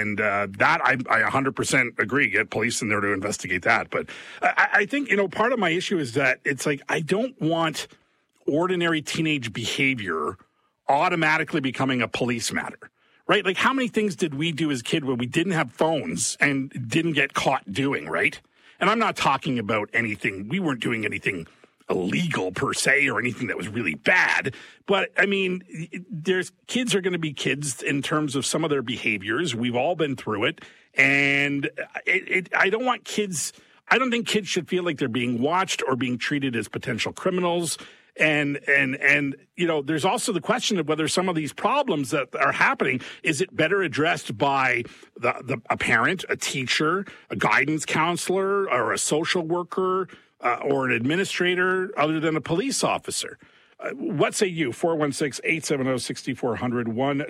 And that I 100% agree. Get police in there to investigate that. But I think, part of my issue is that it's like I don't want ordinary teenage behavior automatically becoming a police matter. Right? Like, how many things did we do as a kid when we didn't have phones and didn't get caught doing, right? And I'm not talking about anything. We weren't doing anything illegal per se or anything that was really bad. But, I mean, kids are going to be kids in terms of some of their behaviors. We've all been through it. And I don't want kids – I don't think kids should feel like they're being watched or being treated as potential criminals. And there's also the question of whether some of these problems that are happening, is it better addressed by a parent, a teacher, a guidance counselor, or a social worker, or an administrator other than a police officer? What say you? 416-870-6400,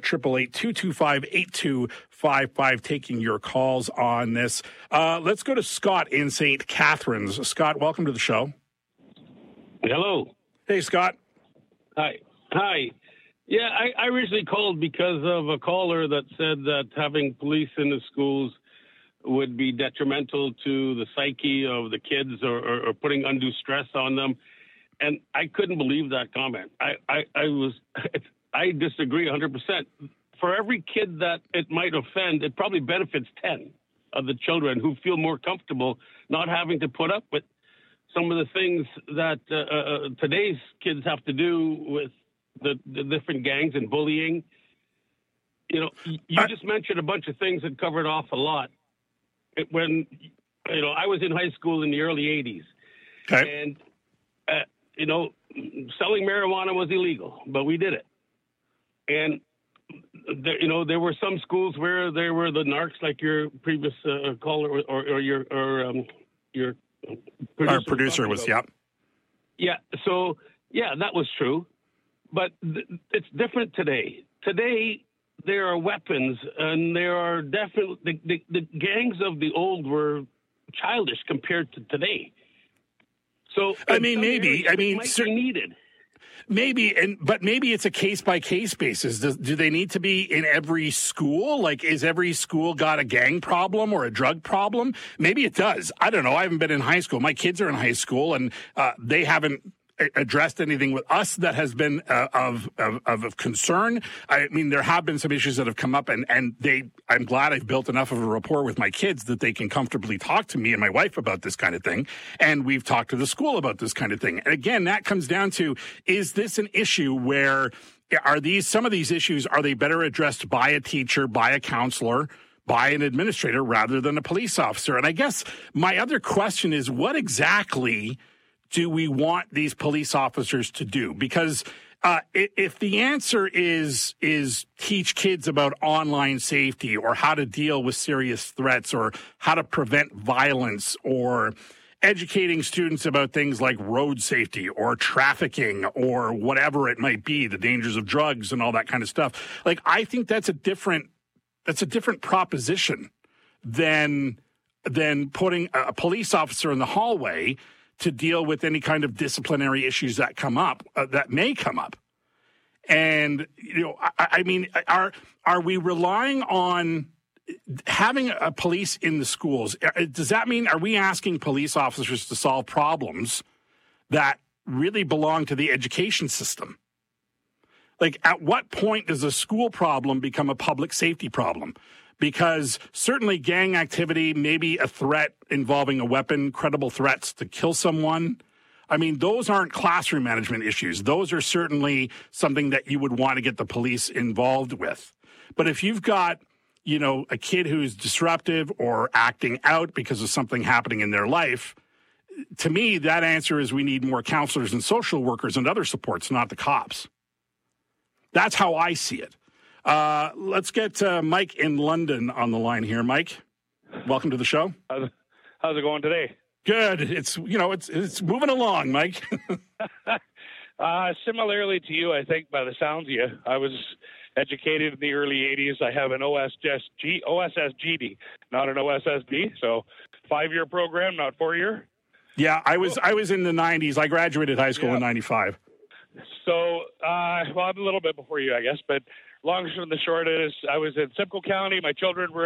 1-888-225-8255, taking your calls on this. Let's go to Scott in St. Catharines. Scott, welcome to the show. Hello. Hey, Scott. Hi. Yeah, I originally called because of a caller that said that having police in the schools would be detrimental to the psyche of the kids or putting undue stress on them. And I couldn't believe that comment. I disagree 100%. For every kid that it might offend, it probably benefits 10 of the children who feel more comfortable not having to put up with some of the things that today's kids have to do with the different gangs and bullying. You just mentioned a bunch of things that covered off a lot. When I was in high school in the early 80s. Okay. And, selling marijuana was illegal, but we did it. And, there were some schools where there were the narcs, like your previous caller or your our producer was, yeah. Yeah. So, that was true. But it's different today. Today, there are weapons, and there are definitely the gangs of the old were childish compared to today. So, maybe be needed. But maybe it's a case-by-case basis. Do they need to be in every school? Like, is every school got a gang problem or a drug problem? Maybe it does. I don't know. I haven't been in high school. My kids are in high school, and they haven't addressed anything with us that has been of concern. I mean, there have been some issues that have come up, and I'm glad I've built enough of a rapport with my kids that they can comfortably talk to me and my wife about this kind of thing. And we've talked to the school about this kind of thing. And again, that comes down to, is this an issue where some of these issues, are they better addressed by a teacher, by a counselor, by an administrator rather than a police officer? And I guess my other question is, what exactly do we want these police officers to do? Because if the answer is teach kids about online safety or how to deal with serious threats or how to prevent violence or educating students about things like road safety or trafficking or whatever it might be, the dangers of drugs and all that kind of stuff, like, I think that's a different proposition than putting a police officer in the hallway to deal with any kind of disciplinary issues that come up, that may come up. And, I mean, are we relying on having a police in the schools? Does that mean, are we asking police officers to solve problems that really belong to the education system? Like, at what point does a school problem become a public safety problem? Because certainly gang activity, maybe a threat involving a weapon, credible threats to kill someone. I mean, those aren't classroom management issues. Those are certainly something that you would want to get the police involved with. But if you've got, a kid who's disruptive or acting out because of something happening in their life, to me, that answer is we need more counselors and social workers and other supports, not the cops. That's how I see it. Let's get Mike in London on the line here. Mike, welcome to the show. How's it going today? Good. It's moving along, Mike. Similarly to you, I think, by the sounds of you, I was educated in the early 80s. I have an OSSGD, not an OSSB. So 5-year program, not 4-year. Yeah, I was in the 90s. I graduated high school in 95. So, I'm a little bit before you, I guess, but long and the short is I was in Simcoe County. My children were